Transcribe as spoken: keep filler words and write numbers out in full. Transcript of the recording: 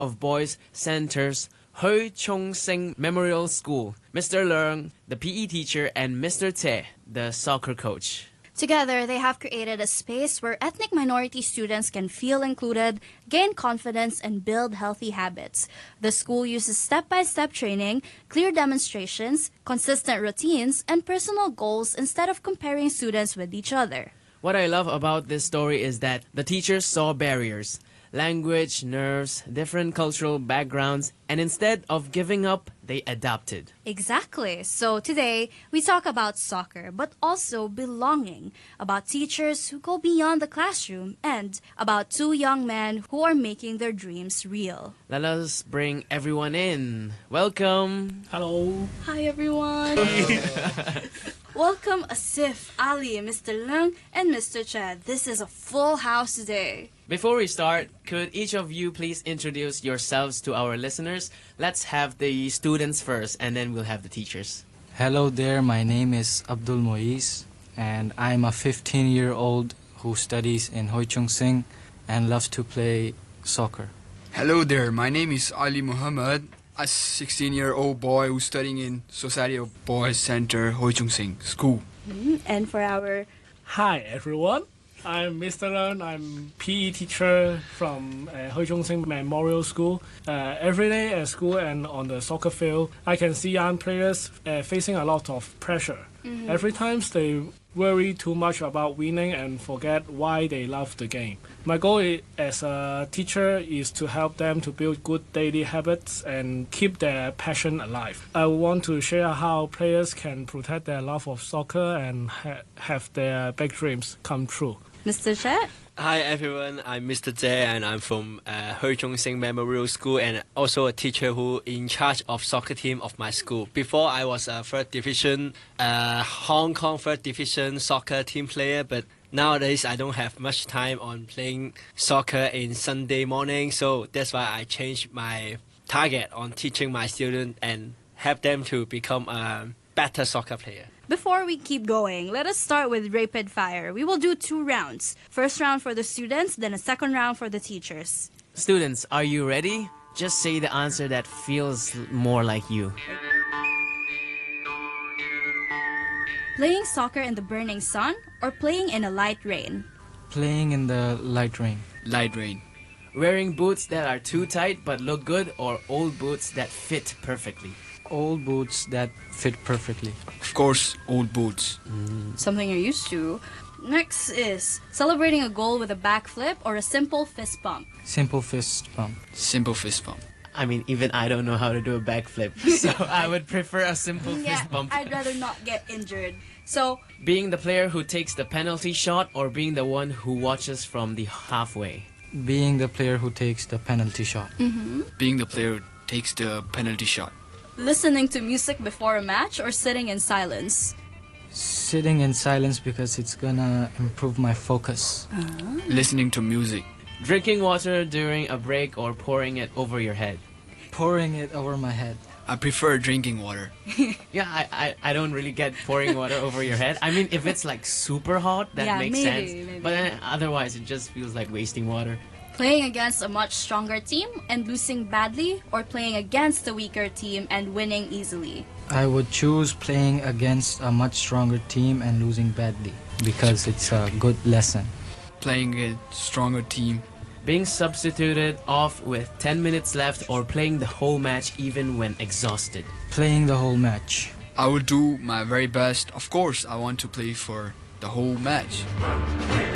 of Boys centers Hui Chung Sing Memorial School, Mister Leung, the P E teacher, and Mister Te, the soccer coach. Together, they have created a space where ethnic minority students can feel included, gain confidence, and build healthy habits. The school uses step-by-step training, clear demonstrations, consistent routines, and personal goals instead of comparing students with each other. What I love about this story is that the teachers saw barriers, language, nerves, different cultural backgrounds, and instead of giving up, they adapted. Exactly. So today, we talk about soccer, but also belonging, about teachers who go beyond the classroom, and about two young men who are making their dreams real. Let us bring everyone in. Welcome. Hello. Hi, everyone. Welcome Asif, Ali, Mister Leung, and Mister Chad. This is a full house today. Before we start, could each of you please introduce yourselves to our listeners? Let's have the students first, and then we'll have the teachers. Hello there, my name is Abdul Moiz, and I'm a fifteen-year-old who studies in Hoi Chung Sing and loves to play soccer. Hello there, my name is Ali Muhammad, a sixteen-year-old boy who's studying in Society of Boys Center, Hoi Chung Sing School. Mm, and for our... Hi everyone. I'm Mister Leung. I'm P E teacher from uh, Hoi Chung Sing Memorial School. Uh, every day at school and on the soccer field, I can see young players uh, facing a lot of pressure. Mm-hmm. Every time they worry too much about winning and forget why they love the game. My goal is, as a teacher is to help them to build good daily habits and keep their passion alive. I want to share how players can protect their love of soccer and ha- have their big dreams come true. Mister Chet? Hi everyone, I'm Mister Jay and I'm from uh, Hoi Chung Sing Memorial School and also a teacher who in charge of soccer team of my school. Before I was a third division, uh, Hong Kong third division soccer team player, but nowadays I don't have much time on playing soccer in Sunday morning, so that's why I changed my target on teaching my students and help them to become a better soccer player. Before we keep going, let us start with rapid fire. We will do two rounds. First round for the students, then a second round for the teachers. Students, are you ready? Just say the answer that feels more like you. Playing soccer in the burning sun or playing in a light rain? Playing in the light rain. Light rain. Wearing boots that are too tight but look good, or old boots that fit perfectly? Old boots that fit perfectly. Of course, old boots. Mm. Something you're used to. Next is celebrating a goal with a backflip or a simple fist bump. Simple fist bump. Simple fist bump. I mean, even I don't know how to do a backflip, so I would prefer a simple yeah, fist bump. I'd rather not get injured. So, being the player who takes the penalty shot or being the one who watches from the halfway? Being the player who takes the penalty shot. Mm-hmm. Being the player who takes the penalty shot. Listening to music before a match or sitting in silence? Sitting in silence because it's gonna improve my focus. Uh-huh. Listening to music. Drinking water during a break or pouring it over your head? Pouring it over my head. I prefer drinking water. Yeah, I, I, I don't really get pouring water over your head. I mean, if it's like super hot, that yeah, makes maybe, sense. Maybe. But then otherwise, it just feels like wasting water. Playing against a much stronger team and losing badly, or playing against a weaker team and winning easily? I would choose playing against a much stronger team and losing badly because it's a good lesson. Playing a stronger team. Being substituted off with ten minutes left or playing the whole match even when exhausted? Playing the whole match. I would do my very best. Of course, I want to play for the whole match.